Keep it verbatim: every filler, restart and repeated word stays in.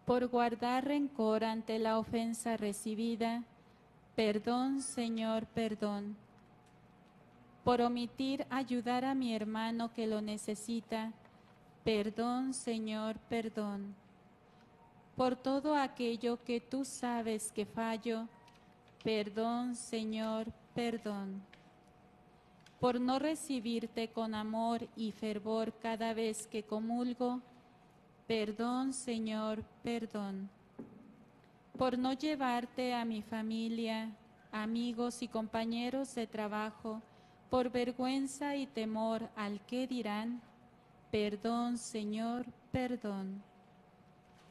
por guardar rencor ante la ofensa recibida, perdón, Señor, perdón. Por omitir ayudar a mi hermano que lo necesita, perdón, Señor, perdón. Por todo aquello que tú sabes que fallo, perdón, Señor, perdón. Por no recibirte con amor y fervor cada vez que comulgo, perdón, Señor, perdón. Por no llevarte a mi familia, amigos y compañeros de trabajo, por vergüenza y temor al que dirán, perdón, Señor, perdón.